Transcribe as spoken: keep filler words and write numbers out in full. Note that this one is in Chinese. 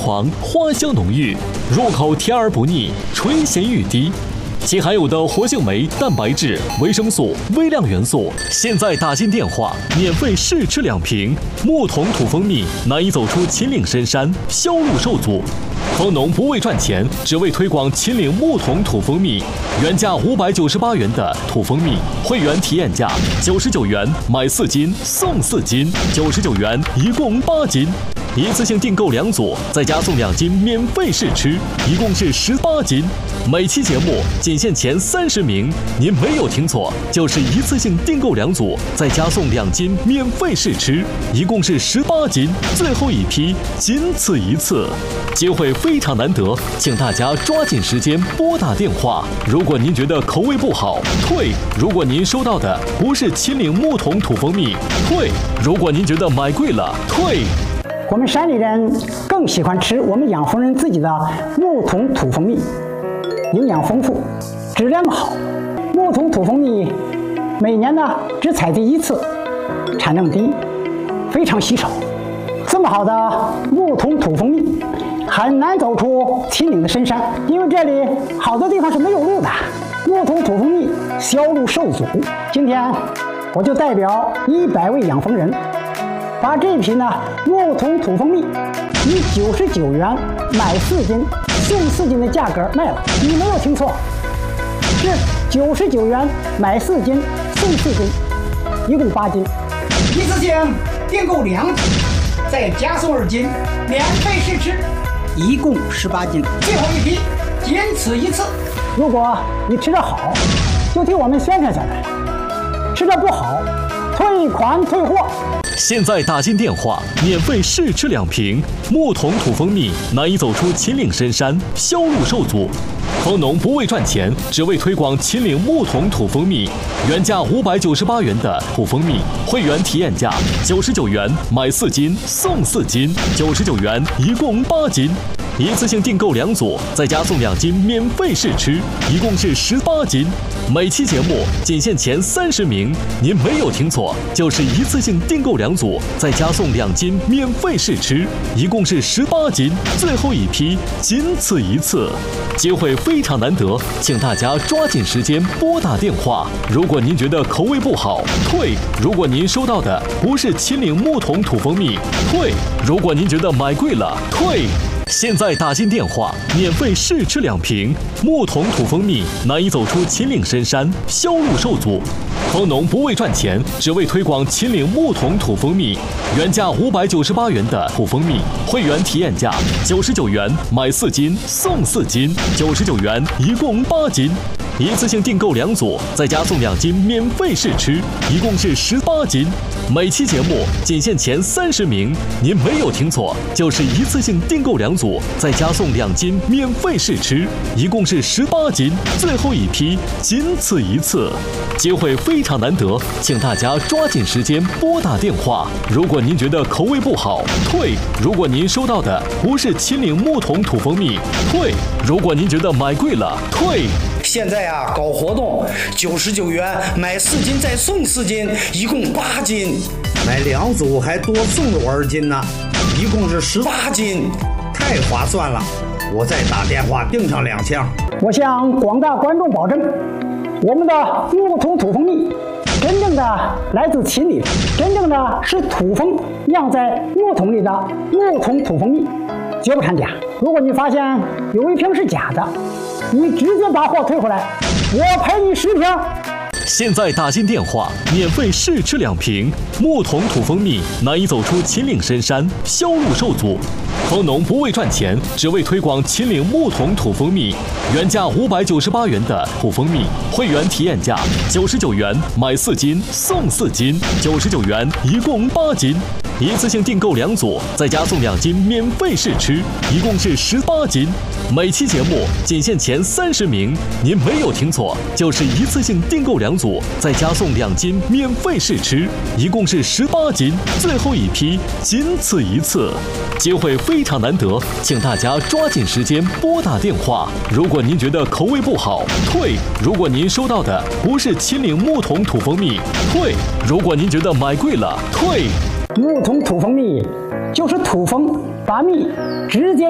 黄，花香浓郁，入口甜而不腻，醇咸欲滴。其含有的活性酶、蛋白质、维生素、微量元素，现在打进电话免费试吃两瓶。木桶土蜂蜜难以走出秦岭深山，销路受阻。蜂农不为赚钱，只为推广秦岭木桶土蜂蜜。原价五百九十八元的土蜂蜜，会员体验价九十九元买四斤送四斤，九十九元一共八斤。一次性订购两组，再加送两斤免费试吃，一共是十八斤。每期节目仅限前三十名，您没有听错，就是一次性订购两组，再加送两斤免费试吃，一共是十八斤。最后一批，仅此一次，机会非常难得，请大家抓紧时间拨打电话。如果您觉得口味不好，退；如果您收到的不是秦岭木桶土蜂蜜，退；如果您觉得买贵了，退。 我们山里人更喜欢吃我们养蜂人自己的木桶土蜂蜜，营养丰富，质量好。木桶土蜂蜜每年呢只采集一次，产量低，非常稀少。这么好的木桶土蜂蜜很难走出秦岭的深山，因为这里好多地方是没有路的，木桶土蜂蜜销路受阻。今天我就代表一百位养蜂人，把这瓶呢木桶土蜂蜜以九十九元买四斤送四斤的价格卖了。你没有听错，是九十九元买四斤送四斤，一共八斤。一次性订购两组，再加送二斤免费试吃，一共十八斤。最后一批，仅此一次。如果你吃得好，就替我们宣传宣传；吃得不好，退款退货。 现在打进电话免费试吃两瓶。木桶土蜂蜜难以走出秦岭深山，销路受阻。蜂农不为赚钱，只为推广秦岭木桶土蜂蜜。原价五百九十八元的土蜂蜜，会员体验价九十九元买四斤送四斤，九十九元一共八斤。一次性订购两组，再加送两斤免费试吃，一共是十八斤。每期节目仅限前三十名，您没有听错，就是一次性订购两组，再加送两斤免费试吃，一共是十八斤。最后一批，仅此一次，机会非常难得，请大家抓紧时间拨打电话。如果您觉得口味不好，退；如果您收到的不是秦岭木桶土蜂蜜，退；如果您觉得买贵了，退。现在打进电话免费试吃两瓶。木桶土蜂蜜难以走出秦岭深山，销路受阻。蜂农不为赚钱，只为推广秦岭木桶土蜂蜜。原价五百九十八元的土蜂蜜，会员体验价九十九元买四斤送四斤，九十九元一共八斤。一次性订购两组，再加送两斤免费试吃，一共是十八斤。每期节目仅限前三十名，您没有听错，就是一次性订购两组，再加送两斤免费试吃，一共是十八斤。最后一批，仅此一次，机会非常难得，请大家抓紧时间拨打电话。如果您觉得口味不好，退；如果您收到的不是秦岭木桶土蜂蜜，退；如果您觉得买贵了，退。 现在啊，搞活动，九十九元买四斤再送四斤，一共八斤。 买两组还多送了我二斤呢，一共是十八斤，太划算了！我再打电话订上两箱。 我向广大观众保证，我们的木桶土蜂蜜真正的来自秦岭，真正的是土蜂酿在木桶里的木桶土蜂蜜，绝不掺假。如果你发现有一瓶是假的，你直接把货退回来，我赔你十瓶。 现在打进电话免费试吃两瓶。木桶土蜂蜜难以走出秦岭深山，销路受阻。蜂农不为赚钱，只为推广秦岭木桶土蜂蜜。原价五百九十八元的土蜂蜜，会员体验价九十九元买四斤送四斤，九十九元一共八斤。一次性订购两组，再加送两斤免费试吃，一共是十八斤。每期节目仅限前三十名，您没有听错，就是一次性订购两组，再加送两斤免费试吃，一共是十八斤。最后一批，仅此一次，机会非常难得，请大家抓紧时间拨打电话。如果您觉得口味不好，退；如果您收到的不是秦岭木桶土蜂蜜，退；如果您觉得买贵了，退。 木桶土蜂蜜就是土蜂把蜜直接